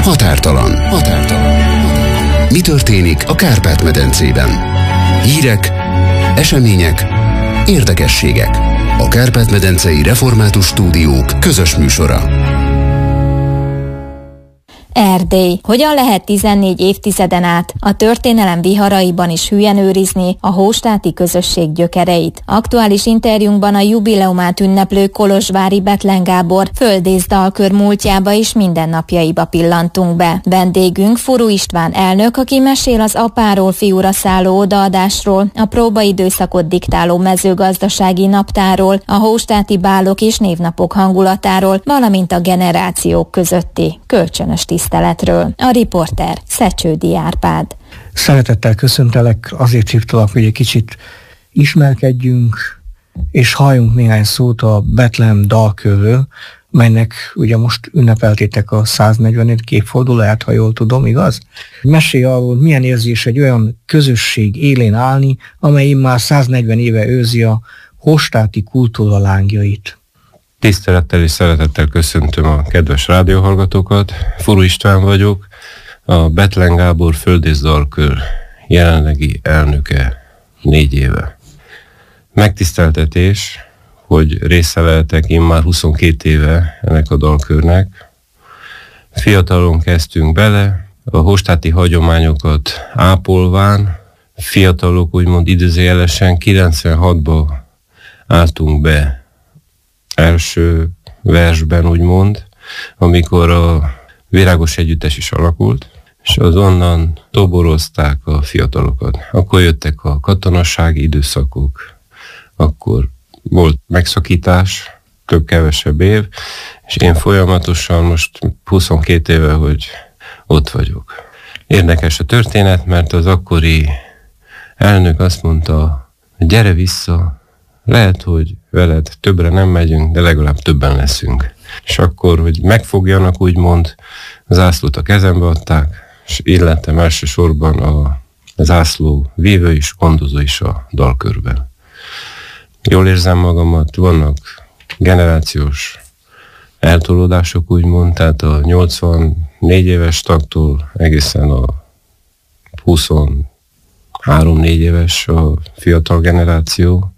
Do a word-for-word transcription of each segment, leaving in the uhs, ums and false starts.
Határtalan. Határtalan. Mi történik a Kárpát-medencében? Hírek, események, érdekességek. A Kárpát-medencei Református Stúdiók közös műsora. Erdély. Hogyan lehet tizennégy évtizeden át a történelem viharaiban is hülyen őrizni a hóstáti közösség gyökereit? Aktuális interjúnkban a jubileumát ünneplő kolozsvári Bethlen Gábor földész dalkör múltjába és mindennapjaiba pillantunk be. Vendégünk Furu István elnök, aki mesél az apáról fiúra szálló odaadásról, a próbaidőszakot diktáló mezőgazdasági naptáról, a hóstáti bálok és névnapok hangulatáról, valamint a generációk közötti kölcsönös tiszteletről. A riporter Szecsődi Árpád. Szeretettel köszöntelek, azért hívtalak, hogy egy kicsit ismerkedjünk, és halljunk néhány szót a Bethlen dalkörről, melynek ugye most ünnepeltétek a száznegyvenedik évfordulóját, ha jól tudom, igaz? Mesélj arról, milyen érzés egy olyan közösség élén állni, amely már száznegyven éve őrzi a hóstáti kultúra lángjait. Tisztelettel és szeretettel köszöntöm a kedves rádióhallgatókat. Furu István vagyok, a Bethlen Gábor földész dalkör jelenlegi elnöke négy éve. Megtiszteltetés, hogy része lehetek én már huszonkét éve ennek a dalkörnek. Fiatalon kezdtünk bele, a hóstáti hagyományokat ápolván, fiatalok úgymond idézőjelesen kilencvenhatba álltunk be első versben, úgymond, amikor a Virágos Együttes is alakult, és az onnan toborozták a fiatalokat. Akkor jöttek a katonasági időszakok, akkor volt megszakítás, több-kevesebb év, és én folyamatosan most huszonkét éve, hogy ott vagyok. Érdekes a történet, mert az akkori elnök azt mondta, gyere vissza, lehet, hogy veled többre nem megyünk, de legalább többen leszünk. És akkor, hogy megfogjanak, úgymond, a zászlót a kezembe adták, és én lettem elsősorban a zászló vívő is, gondozó is a dalkörben. Jól érzem magamat, vannak generációs eltolódások, úgymond, tehát a nyolcvannégy éves tagtól egészen a huszonhárom-négy éves a fiatal generáció,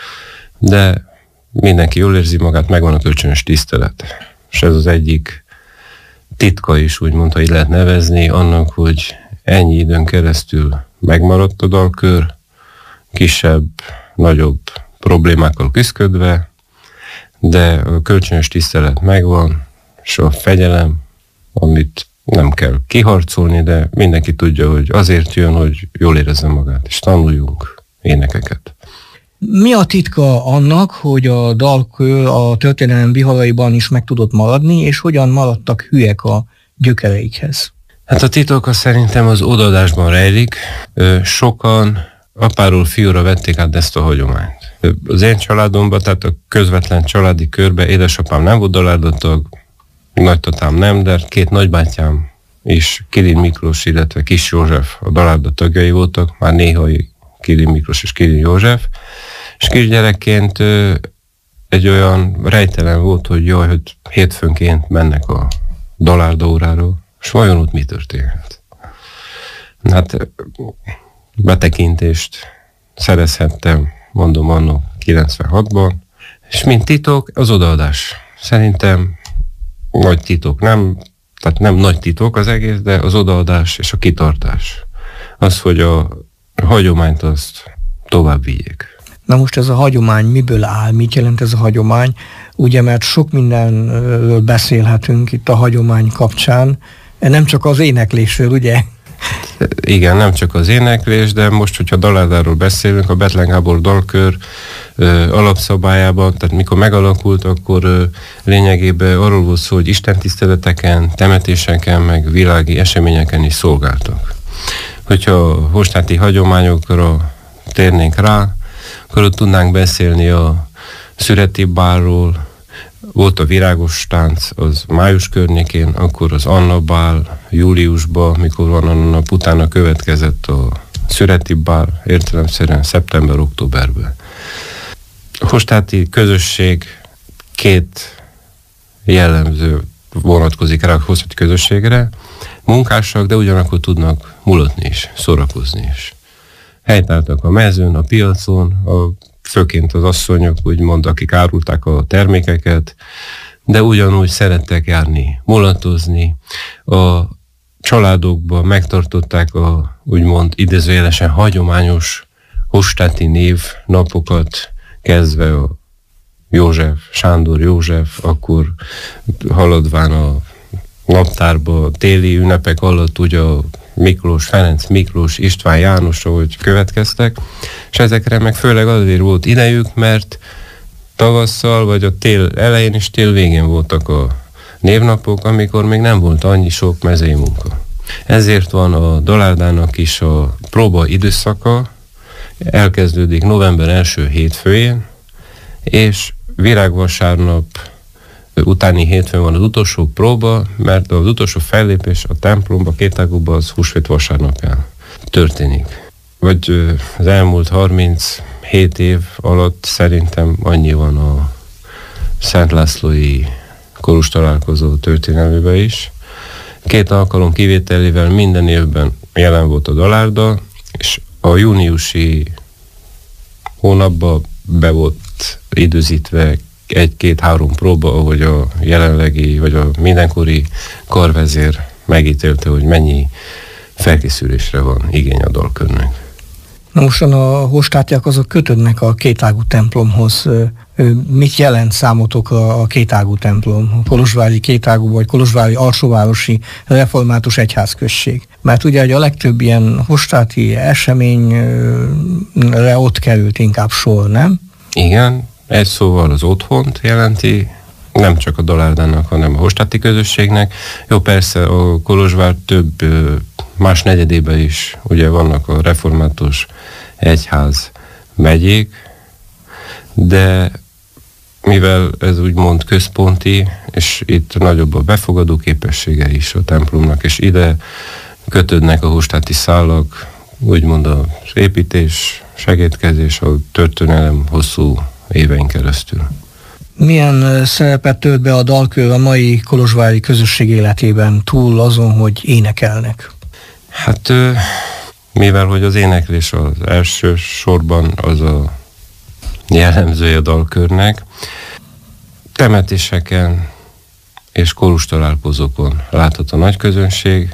de mindenki jól érzi magát, megvan a kölcsönös tisztelet. És ez az egyik titka is, úgymond, ha így lehet nevezni, annak, hogy ennyi időn keresztül megmaradt a dalkör, kisebb, nagyobb problémákkal küszködve, de a kölcsönös tisztelet megvan, és a fegyelem, amit nem kell kiharcolni, de mindenki tudja, hogy azért jön, hogy jól érezze magát, és tanuljunk énekeket. Mi a titka annak, hogy a dalkör a történelem viharaiban is meg tudott maradni, és hogyan maradtak hülyek a gyökereikhez? Hát a titok szerintem az odaadásban rejlik. Sokan apáról fiúra vették át ezt a hagyományt. Az én családomban, tehát a közvetlen családi körbe édesapám nem volt dalárdatag, nagytatám nem, de két nagybátyám és Kilin Miklós, illetve Kis József a dalárda tagjai voltak, már néha Kilin Miklós és Kilin József, és kisgyerekként egy olyan rejtelen volt, hogy jaj, hogy hétfőnként mennek a dalárda óráról, és vajon ott mi történt? Hát betekintést szerezhettem, mondom, anno kilencvenhatban, és mint titok, az odaadás. Szerintem nagy titok, nem, tehát nem nagy titok az egész, de az odaadás és a kitartás. Az, hogy a hagyományt azt tovább vigyék. Na most ez a hagyomány miből áll? Mit jelent ez a hagyomány? Ugye, mert sok mindenről beszélhetünk itt a hagyomány kapcsán, nem csak az éneklésről, ugye? Igen, nem csak az éneklés, de most, hogyha dalárdáról beszélünk, a Bethlen Gábor dalkör ö, alapszabályában, tehát mikor megalakult, akkor ö, lényegében arról volt szó, hogy istentiszteleteken, temetéseken, meg világi eseményeken is szolgáltak. Hogyha a hóstáti hagyományokra térnénk rá, akkor ott tudnánk beszélni a szüreti bálról, volt a virágos tánc, az május környékén, akkor az Anna bál júliusban, mikor van a nap utána következett a szüreti bál, értelemszerűen szeptember-októberben. A hóstáti közösség két jellemző vonatkozik rá a hóstáti közösségre. munkásak, de ugyanakkor tudnak mulatni is, szórakozni is. Helytáltak a mezőn, a piacon, a, főként az asszonyok, úgymond, akik árulták a termékeket, de ugyanúgy szerettek járni, mulatozni. A családokban megtartották a úgymond idézőjelesen hagyományos hostáti névnapokat, kezdve a József, Sándor József, akkor haladván a naptárba, téli ünnepek alatt ugye a Miklós, Ferenc Miklós, István János, ahogy következtek, és ezekre meg főleg azért volt idejük, mert tavasszal, vagy a tél elején és tél végén voltak a névnapok, amikor még nem volt annyi sok mezei munka. Ezért van a Dalárdának is a próba időszaka, elkezdődik november első hétfőjén, és virágvasárnap utáni hétfőn van az utolsó próba, mert az utolsó fellépés a templomba, kétágúba az húsvét vasárnapján történik. Vagy az elmúlt harminchét év alatt szerintem annyi van a Szent Lászlói korus találkozó történelmében is. Két alkalom kivételével minden évben jelen volt a Dalárda, és a júniusi hónapban be volt időzítve egy-két-három próba, ahogy a jelenlegi, vagy a mindenkori karvezér megítélte, hogy mennyi felkészülésre van igény a dalkörnek. Na mostan a hostátiak azok kötődnek a kétágú templomhoz. Mit jelent számotok a kétágú templom? A kolozsvári kétágú vagy kolozsvári alsóvárosi református egyházközség? Mert ugye hogy a legtöbb ilyen hostáti eseményre ott került inkább sor, nem? Igen, egy szóval az otthont jelenti, nem csak a Dalárdának, hanem a hostáti közösségnek. Jó, persze a Kolozsvár több más negyedében is ugye vannak a református egyház megyék, de mivel ez úgymond központi, és itt nagyobb a befogadó képessége is a templomnak, és ide kötődnek a hostáti szálak, úgymond az építés, segédkezés, a történelem hosszú évein keresztül. Milyen szerepet tölt be a dalkör a mai kolozsvári közösség életében, túl azon, hogy énekelnek? Hát mivel hogy az éneklés az első sorban az a jellemzője a dalkörnek, temetéseken és korus találkozókon látható a nagy közönség,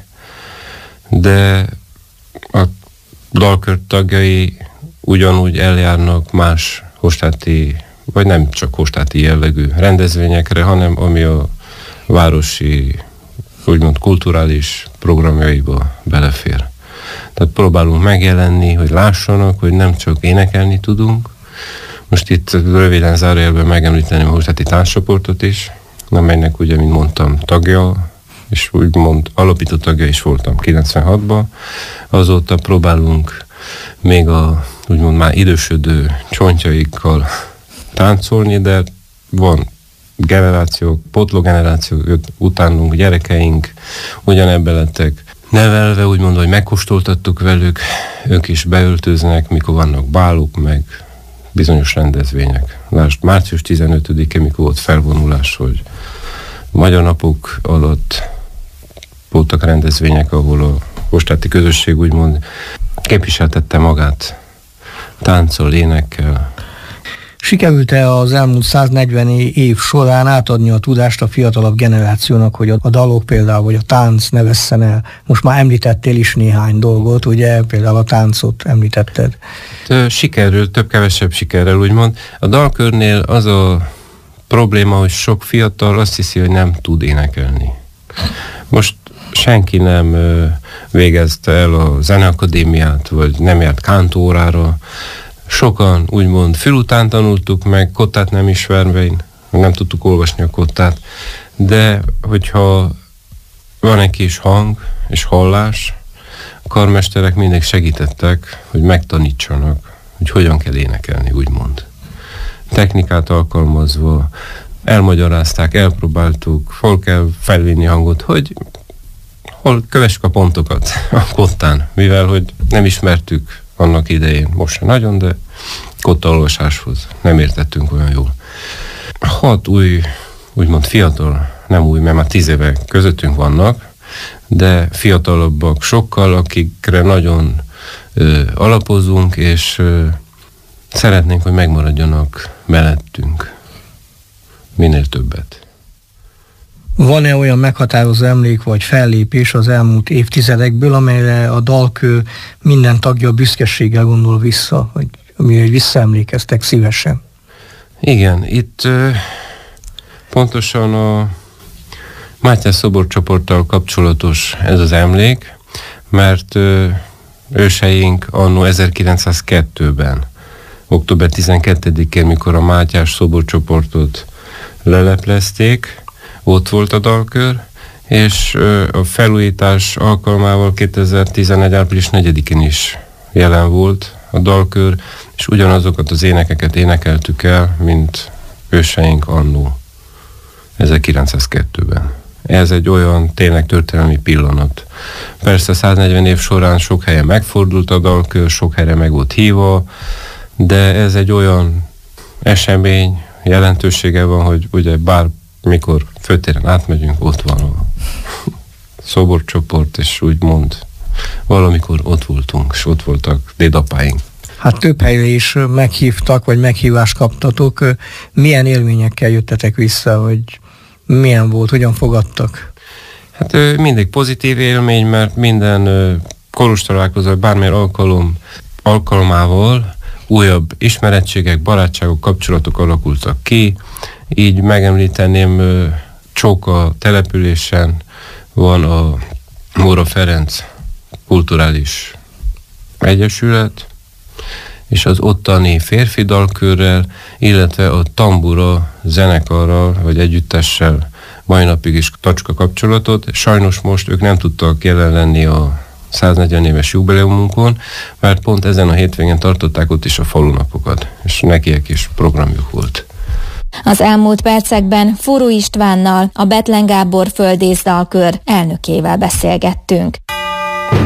de a dalkör tagjai ugyanúgy eljárnak más hostáti, vagy nem csak hostáti jellegű rendezvényekre, hanem ami a városi, úgymond kulturális programjaiba belefér. Tehát próbálunk megjelenni, hogy lássanak, hogy nem csak énekelni tudunk. Most itt röviden zárójelben megemlíteném a hostáti táncsoportot is, amelynek ugye, mint mondtam, tagja, és úgymond alapító tagja is voltam kilencvenhatban. Azóta próbálunk még a úgymond már idősödő csontjaikkal táncolni, de van generációk, pótlógenerációk, utánunk gyerekeink ugyanebben lettek nevelve, úgymond, hogy megkóstoltattuk velük, ők is beöltöznek, mikor vannak bálok, meg bizonyos rendezvények. Lásd, március tizenötödike, mikor volt felvonulás, hogy Magyar Napok alatt voltak rendezvények, ahol a hostáti közösség úgymond képviseltette magát tánccal, énekkel. Sikerült-e az elmúlt száznegyven év során átadni a tudást a fiatalabb generációnak, hogy a dalok például, vagy a tánc ne vesszen el? Most már említettél is néhány dolgot, ugye, például a táncot említetted. Sikerült, több-kevesebb sikerrel úgymond. A dalkörnél az a probléma, hogy sok fiatal azt hiszi, hogy nem tud énekelni. Most senki nem végezte el a zeneakadémiát, vagy nem járt kántórára. Sokan úgymond fülután tanultuk meg, kottát nem ismerve, nem tudtuk olvasni a kottát, de hogyha van egy kis hang és hallás, a karmesterek mindig segítettek, hogy megtanítsanak, hogy hogyan kell énekelni, úgymond. Technikát alkalmazva elmagyarázták, elpróbáltuk, hol kell felvinni hangot, hogy hol kövessük a pontokat a kottán, mivel hogy nem ismertük annak idején, most se nagyon, de kottaolvasáshoz nem értettünk olyan jól. Hat új, úgymond fiatal, nem új, mert már tíz éve közöttünk vannak, de fiatalabbak sokkal, akikre nagyon ö, alapozunk, és ö, szeretnénk, hogy megmaradjanak mellettünk minél többet. Van-e olyan meghatározó emlék vagy fellépés az elmúlt évtizedekből, amelyre a dalkör minden tagja büszkeséggel gondol vissza, vagy amire visszaemlékeztek szívesen? Igen, itt ö, pontosan a Mátyás szoborcsoporttal kapcsolatos ez az emlék, mert ö, őseink anno ezerkilencszázkettőben, október tizenkettedikén, mikor a Mátyás szoborcsoportot leleplezték, ott volt a dalkör, és ö, a felújítás alkalmával kétezer-tizenegy. április negyedikén is jelen volt a dalkör, és ugyanazokat az énekeket énekeltük el, mint őseink annó ezerkilencszázkettőben. Ez egy olyan tényleg történelmi pillanat. Persze száznegyven év során sok helyen megfordult a dalkör, sok helyre meg volt hívva, de ez egy olyan esemény, jelentősége van, hogy ugye bár mikor főtéren átmegyünk, ott van a szoborcsoport, és úgymond valamikor ott voltunk, és ott voltak dédapáink. Hát több helyre is meghívtak, vagy meghívást kaptatok. Milyen élményekkel jöttetek vissza, vagy milyen volt, hogyan fogadtak? Hát mindig pozitív élmény, mert minden koros találkozó, bármilyen alkalom alkalmával újabb ismerettségek, barátságok, kapcsolatok alakultak ki. Így megemlíteném, Csóka településen van a Móra Ferenc Kulturális Egyesület, és az ottani férfi dalkörrel, illetve a Tambura zenekarral, vagy együttessel mai napig is tacska kapcsolatot. Sajnos most ők nem tudtak jelen lenni a száznegyven éves jubileumunkon, mert pont ezen a hétvégén tartották ott is a falunapokat, és nekiek is programjuk volt. Az elmúlt percekben Furu Istvánnal, a Bethlen Gábor Földész dalkör elnökével beszélgettünk.